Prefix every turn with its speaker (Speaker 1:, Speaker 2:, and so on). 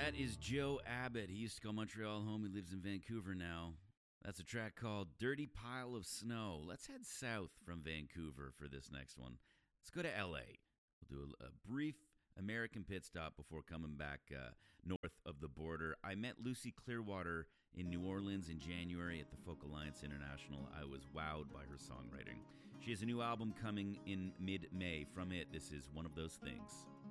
Speaker 1: That is Joe Abbott. He used to call Montreal home. He lives in Vancouver now. That's a track called Dirty Pile of Snow. Let's head south from Vancouver for this next one. Let's go to LA. We'll do a brief American pit stop before coming back north of the border. I met Lucy Clearwater in New Orleans in January at the Folk Alliance International. I was wowed by her songwriting. She has a new album coming in mid-May. From it, this is One of Those Things.